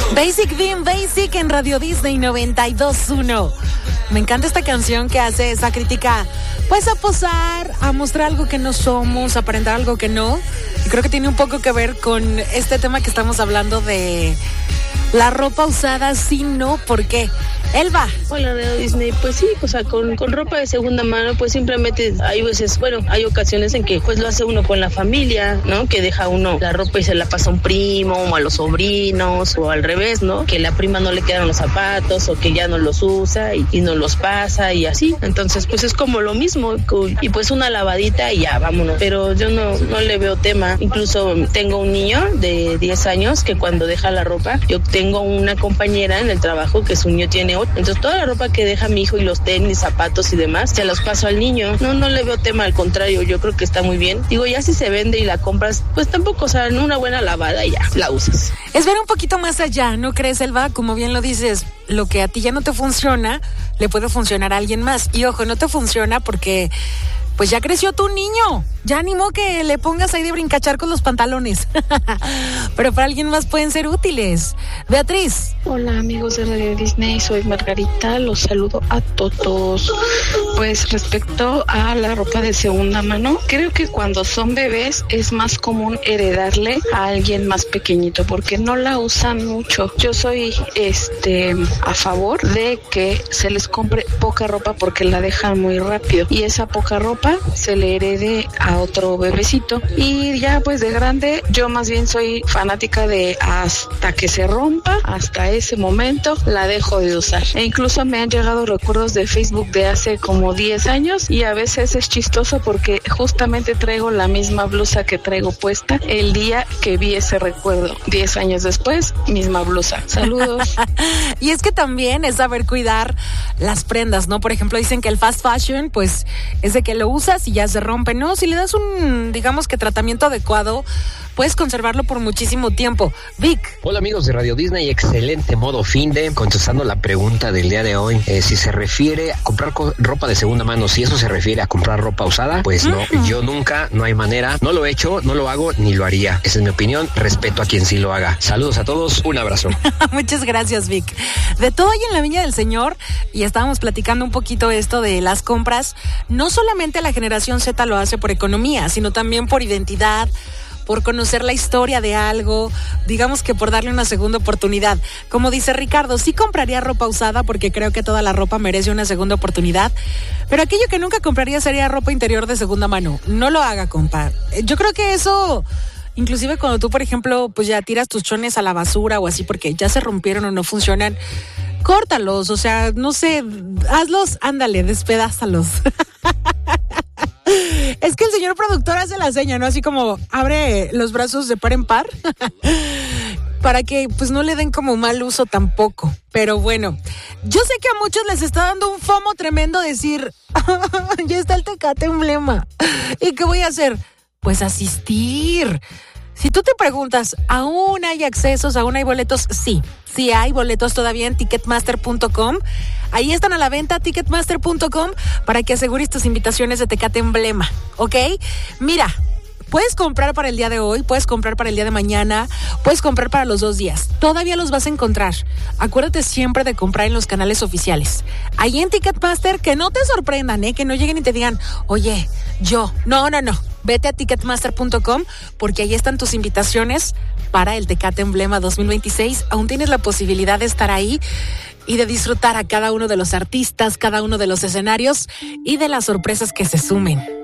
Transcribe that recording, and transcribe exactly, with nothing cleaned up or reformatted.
Basic Beam Basic en Radio Disney noventa y dos punto uno. Me encanta esta canción que hace esa crítica, pues a posar, a mostrar algo que no somos, a aparentar algo que no. Y creo que tiene un poco que ver con este tema que estamos hablando de la ropa usada, sí, no, ¿por qué? Elba. Hola, Radio Disney. Pues sí, o sea, con, con ropa de segunda mano, pues simplemente hay veces, bueno, hay ocasiones en que pues lo hace uno con la familia, ¿no? Que deja uno la ropa y se la pasa a un primo o a los sobrinos o al revés, ¿no? Que la prima no le quedan los zapatos o que ya no los usa y, y no los pasa y así. Entonces, pues es como lo mismo y pues una lavadita y ya, vámonos. Pero yo no, no le veo tema. Incluso tengo un niño de diez años que cuando deja la ropa, yo tengo una compañera en el trabajo que su niño tiene ocho. Entonces toda la ropa que deja mi hijo y los tenis, zapatos y demás, se los paso al niño. No, no le veo tema, al contrario, yo creo que está muy bien. Digo, ya si se vende y la compras, pues tampoco, o sea, en una buena lavada y ya, la usas. Es ver un poquito más allá, ¿no crees, Elba? Como bien lo dices, lo que a ti ya no te funciona, le puede funcionar a alguien más. Y ojo, no te funciona porque pues ya creció tu niño. Ya animó que le pongas ahí de brincachar con los pantalones. Pero para alguien más pueden ser útiles. Beatriz. Hola, amigos de Radio Disney, soy Margarita, los saludo a todos. Pues respecto a la ropa de segunda mano, creo que cuando son bebés es más común heredarle a alguien más pequeñito porque no la usan mucho. Yo soy este a favor de que se les compre poca ropa porque la dejan muy rápido y esa poca ropa se le herede a otro bebecito. Y ya pues de grande yo más bien soy fanática de hasta que se rompa, hasta ese momento la dejo de usar. E incluso me han llegado recuerdos de Facebook de hace como diez años y a veces es chistoso porque justamente traigo la misma blusa que traigo puesta el día que vi ese recuerdo. diez años después, misma blusa. Saludos. Y es que también es saber cuidar las prendas, ¿no? Por ejemplo, dicen que el fast fashion, pues, es de que lo usas y ya se rompe, ¿no? Si le das un, digamos que tratamiento adecuado, puedes conservarlo por muchísimo tiempo. Vic. Hola, amigos de Radio Disney, excelente modo fin de, contestando la pregunta del día de hoy, eh, si se refiere a comprar co- ropa de segunda mano, si eso se refiere a comprar ropa usada, pues no, uh-huh. Yo nunca, no hay manera, no lo he hecho, no lo hago, ni lo haría. Esa es mi opinión, respeto a quien sí lo haga. Saludos a todos, un abrazo. Muchas gracias, Vic. De todo hay en la viña del Señor, y estábamos platicando un poquito esto de las compras. No solamente la generación Z lo hace por economía, sino también por identidad, por conocer la historia de algo, digamos que por darle una segunda oportunidad. Como dice Ricardo, sí compraría ropa usada porque creo que toda la ropa merece una segunda oportunidad, pero aquello que nunca compraría sería ropa interior de segunda mano. No lo haga, compa. Yo creo que eso, inclusive cuando tú, por ejemplo, pues ya tiras tus chones a la basura o así porque ya se rompieron o no funcionan, córtalos, o sea, no sé, hazlos, ándale, despedázalos. Es que el señor productor hace la seña, ¿no? Así como abre los brazos de par en par para que pues no le den como mal uso tampoco. Pero bueno, yo sé que a muchos les está dando un fomo tremendo decir, ya está el Tecate Emblema. ¿Y qué voy a hacer? Pues asistir. Si tú te preguntas, ¿aún hay accesos? ¿Aún hay boletos? Sí, sí hay boletos todavía en ticketmaster punto com. Ahí están a la venta, ticketmaster punto com, para que asegures tus invitaciones de Tecate Emblema, ¿ok? Mira, puedes comprar para el día de hoy, puedes comprar para el día de mañana, puedes comprar para los dos días. Todavía los vas a encontrar. Acuérdate siempre de comprar en los canales oficiales. Ahí en Ticketmaster, que no te sorprendan, ¿eh? Que no lleguen y te digan, oye, yo, no, no, no. Vete a ticketmaster punto com porque ahí están tus invitaciones para el Tecate Emblema dos mil veintiséis. Aún tienes la posibilidad de estar ahí y de disfrutar a cada uno de los artistas, cada uno de los escenarios y de las sorpresas que se sumen.